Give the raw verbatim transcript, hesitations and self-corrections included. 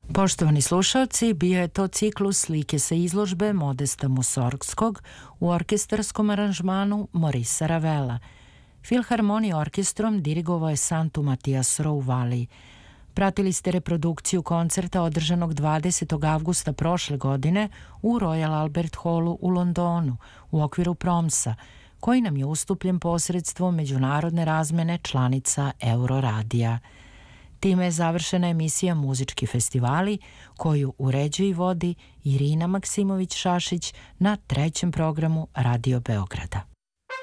Poštovani slušalci, bio je to ciklus slike sa izložbe Modesta Musorgskog u orkestarskom aranžmanu Morisa Ravela. Filharmonij orkestrom dirigovao je Santu Matias Rouvali. Pratili ste reprodukciju koncerta održanog dvadesetog avgusta prošle godine u Royal Albert Hallu u Londonu u okviru Promsa, koji nam je ustupljen posredstvom međunarodne razmene članica Euroradija. Time je završena emisija Muzički festivali, koju uređuje i vodi Irina Maksimović-Šašić na trećem programu Radio Beograda.